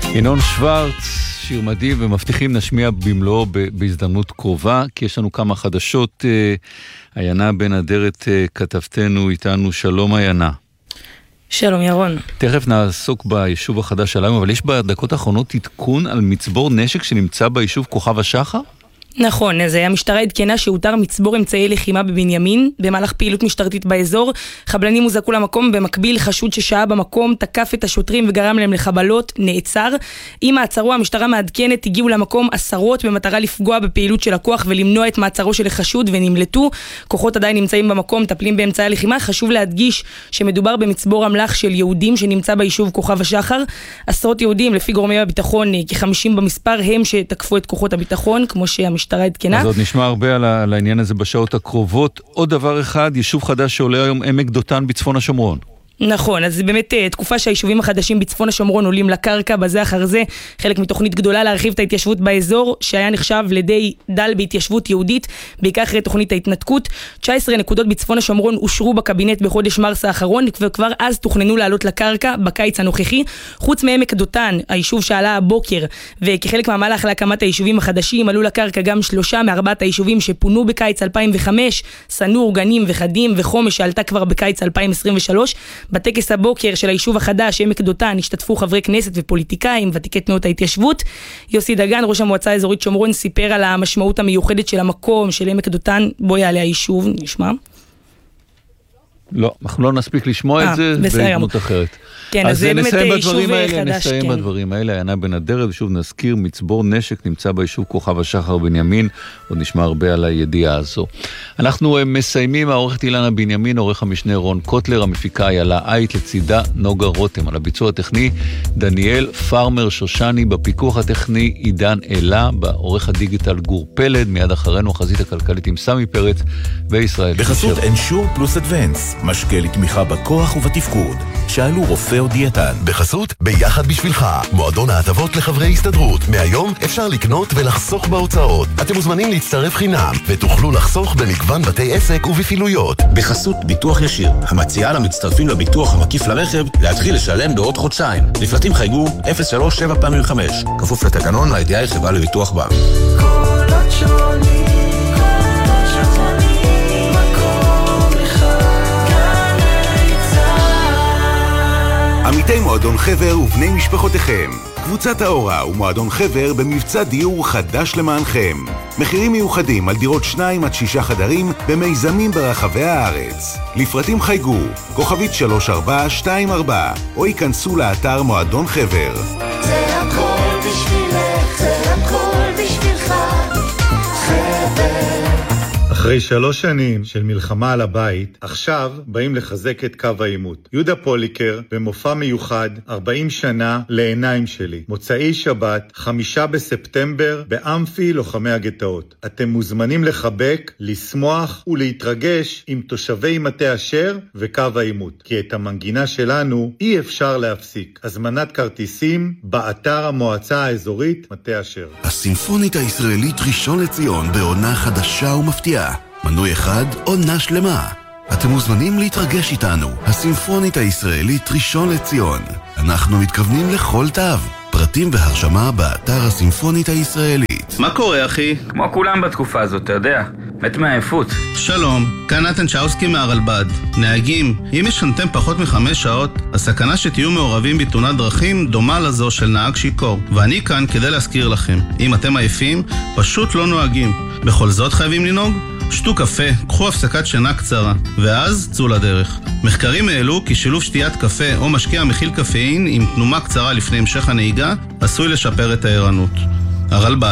ינון שוורץ, שיר מדהים, ומבטיחים נשמיע במלואו בהזדמנות קרובה, כי יש לנו כמה חדשות. עיינה בן אדרת כתבתנו איתנו. שלום עיינה. שלום ירון. תכף נעסוק ביישוב החדש שלנו, אבל יש בדקות האחרונות עדכון על מצבור נשק שנמצא ביישוב כוכב השחר? נכון, אז המשטרה עדכנה שהותר מצבור אמצעי לחימה בבנימין, במהלך פעילות משטרתית באזור. חבלנים הוזעקו למקום, במקביל חשוד ששהה במקום, תקף את השוטרים וגרם להם לחבלות, נעצר. עם מעצרו המשטרה מעדכנת, הגיעו למקום עשרות במטרה לפגוע בפעילות של הכוח ולמנוע את מעצרו של החשוד ונמלטו. כוחות עדיין נמצאים במקום, טפלים באמצעי הלחימה. חשוב להדגיש שמדובר במצבור אמל"ח של יהודים שנמצא ביישוב כוכב השחר. עשרות יהודים, לפי גורמי הביטחון, כ-50 במספר, הם שתקפו את כוחות הביטחון, כמו שהמשטרה עדכנה. אז עוד נשמע הרבה על העניין הזה בשעות הקרובות. עוד דבר אחד, יישוב חדש שעולה היום, עמק דותן בצפון השומרון. נכון, אז באמת תקופה שהיישובים החדשים בצפון השומרון עולים לקרקע, בזה אחר זה חלק מתוכנית גדולה להרחיב את ההתיישבות באזור, שהיה נחשב לידי דל בהתיישבות יהודית, בעיקר אחרי תוכנית ההתנתקות. 19 נקודות בצפון השומרון אושרו בקבינט בחודש מרס האחרון, וכבר אז תוכננו לעלות לקרקע בקיץ הנוכחי. חוץ מעמק דותן, היישוב שעלה הבוקר, וכחלק מהמהלך להקמת היישובים החדשים, עלו לקרקע גם 3 מארבעת היישובים שפונו בקיץ 2005, סנור, גנים וחדים וחומש שעלתה כבר בקיץ 2023. בטקס הבוקר של היישוב החדש, עמק דותן, השתתפו חברי כנסת ופוליטיקאים, ותיקי תנועות ההתיישבות. יוסי דגן, ראש המועצה האזורית שומרון, סיפר על המשמעות המיוחדת של המקום, של עמק דותן, בו יעלה היישוב. נשמע? לא, אנחנו לא נספיק לשמוע את זה בהזדמנות אחרת. כן, אז זה באמת יישוב חדש. נסיים בדברים האלה. עיינה בן אדרת, ושוב נזכיר, מצבור נשק נמצא ביישוב כוכב השחר בנימין. עוד נשמע הרבה על הידיעה הזו. אנחנו מסיימים, העורכת אילנה בנימין, עורך המשנה רון קוטלר, המפיקה איילה עית, לצידה נוגה רותם. על הביצוע הטכני דניאל פרמר שושני, בפיקוח הטכני עידן אלה, בעורך הדיגיטל גור פלד. מיד אחרינו החזית הכלכלית עם סמי פרץ וישראל. בחסות אנשור פלוס אדוונס, משקה לתמיכה בכוח ובתפקוד. שאלו רופא או דיאטן. בחסות ביחד בשבילך, מועדון ההטבות לחברי הסתדרות. מהיום אפשר לקנות ולחסוך בהוצאות. אתם מוזמנים להצטרף חינם ותוכלו לחסוך במגוון בתי עסק ובפעילויות. בחסות ביטוח ישיר, המציעה למצטרפים לביטוח המקיף לרכב להתחיל לשלם בעוד חודשיים. לפרטים חייגו 03755, כפוף לתקנון הידיעה חברה לביטוח בע"מ. קולות שונים, עמיתי מועדון חבר ובני משפחותיכם. קבוצת האורה ומועדון חבר במבצע דיור חדש למענכם. מחירים מיוחדים על דירות 2 עד 6 חדרים במיזמים ברחבי הארץ. לפרטים חייגו, כוכבית 3424, או ייכנסו לאתר מועדון חבר. זה הכל בשבילך, זה הכל בשבילך, חבר. אחרי 3 שנים של מלחמה על הבית, עכשיו באים לחזק את קו העימות. יהודה פוליקר במופע מיוחד 40 שנה לעיניים שלי. מוצאי שבת, 5 בספטמבר, באמפי לוחמי הגטאות. אתם מוזמנים לחבק, לשמוח ולהתרגש עם תושבי מטה אשר וקו העימות. כי את המנגינה שלנו אי אפשר להפסיק. הזמנת כרטיסים באתר המועצה האזורית מטה אשר. הסימפונית הישראלית ראשון לציון בעונה חדשה ומפתיעה. מנוי אחד, עונה שלמה. אתם מוזמנים להתרגש איתנו. הסימפונית הישראלית ראשון לציון. אנחנו מתכוונים לכל תו. פרטים והרשמה באתר הסימפונית הישראלית. מה קורה אחי? כמו כולם בתקופה הזאת, אתה יודע. מת מהעייפות. שלום, כאן נתן שאוסקי מהרלב"ד. נהגים, אם ישנתם פחות מ5 שעות, הסכנה שתהיו מעורבים בתאונת דרכים דומה לזו של נהג שיקור. ואני כאן כדי להזכיר לכם, אם אתם עייפים, פשוט לא נוהגים. בכל זאת חייבים לנהוג? שתו קפה, קחו הפסקת שינה קצרה, ואז צאו לדרך. מחקרים העלו כי שילוב שתיית קפה או משקה המכיל קפאין עם תנומה קצרה לפני המשך הנהיגה עשוי לשפר את הערנות. הרלב"ד.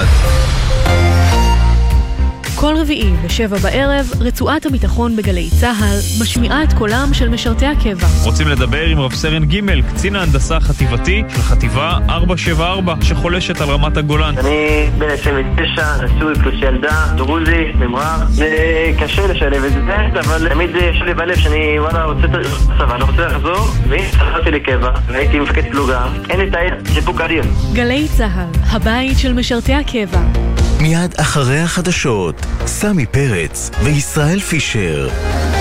כל רביעי ב7 בערב, רצועת הביטחון בגלי צהל משמיעה את קולם של משרתי הקבע. רוצים לדבר עם רב סרן ג' קצין ההנדסה החטיבתי של חטיבה 474 שחולשת על רמת הגולן. אני בן 29, נשוי פלוס ילדה, דרוזי, ממרח. זה קשה לשלב את זה, אבל תמיד יש לי בלב שאני רוצה צבא, אני רוצה לחזור, והנה חזרתי לקבע, והייתי מפקד פלוגה. אין לי תאיר, סיפוק אדיר. גלי צהל, הבית של משרתי הקבע. מיד אחרי החדשות, סמי פרץ וישראל פישר.